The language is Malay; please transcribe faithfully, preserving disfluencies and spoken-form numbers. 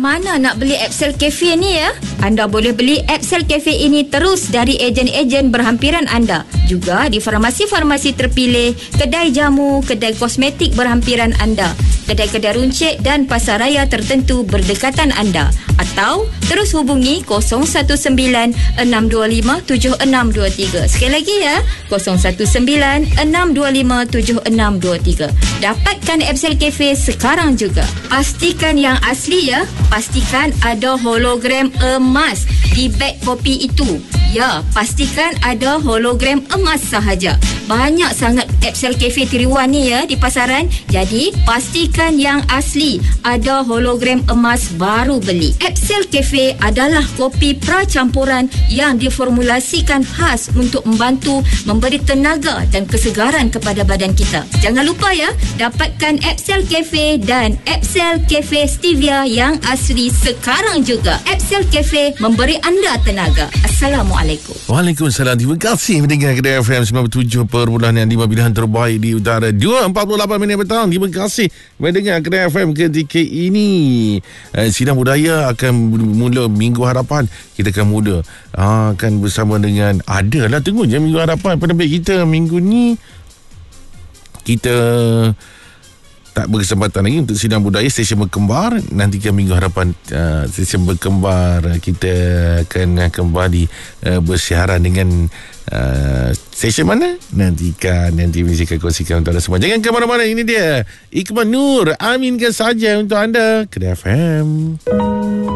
mana nak beli Epsel Cafe ni ya? Anda boleh beli Epsel Cafe ini terus dari ejen-ejen berhampiran anda. Juga di farmasi-farmasi terpilih, kedai jamu, kedai kosmetik berhampiran anda, kedai-kedai runcit dan pasaraya tertentu berdekatan anda. Atau terus hubungi kosong satu sembilan enam dua lima tujuh enam dua tiga. Sekali lagi ya, kosong satu sembilan enam dua lima tujuh enam dua tiga. Dapatkan Epsel Cafe sekarang juga. Pastikan yang asli ya. Pastikan ada hologram emas di beg kopi itu. Ya, pastikan ada hologram emas sahaja. Banyak sangat Epsel Cafe tiga in one ni ya di pasaran. Jadi, pastikan yang asli. Ada hologram emas baru beli. Epsel Cafe adalah kopi pracampuran yang diformulasikan khas untuk membantu memberi tenaga dan kesegaran kepada badan kita. Jangan lupa ya, dapatkan Epsel Cafe dan Epsel Cafe Stevia yang asli sekarang juga. Epsel Cafe memberi anda tenaga. Assalamualaikum. Waalaikumsalam. Terima kasih mendengar Kedai F M sembilan puluh tujuh perpuluhan lima pilihan terbaik di utara. dua empat puluh lapan minit petang. Terima kasih mendengar Kedai F M ketika ini. Eh, Sidang Budaya akan mula Minggu Harapan. Kita akan mula ah, akan bersama dengan, adalah tunggu je Minggu Harapan. Penerbit kita minggu ni kita tak berkesempatan lagi untuk Sidang Budaya Stesen Berkembar. Nantikan Minggu Harapan uh, Stesen Berkembar, kita akan kembali uh, bersiaran dengan uh, stesen mana? Nantikan, nanti mesti akan kongsikan untuk anda semua. Jangan ke mana-mana. Ini dia Iqbal Nur, aminkan saja untuk anda Kedai F M.